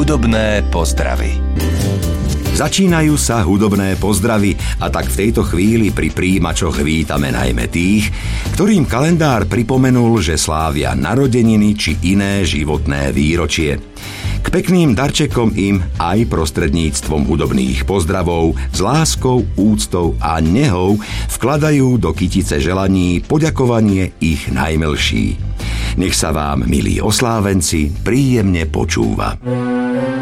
Hudobné pozdravy. Začínajú sa hudobné pozdravy a tak v tejto chvíli pri prijímačoch vítame najmä tých, ktorým kalendár pripomenul, že slávia narodeniny či iné životné výročie. K pekným darčekom im aj prostredníctvom hudobných pozdravov s láskou, úctou a nehou vkladajú do kytice želaní poďakovanie ich najmilší. Nech sa vám, milí oslávenci, príjemne počúva.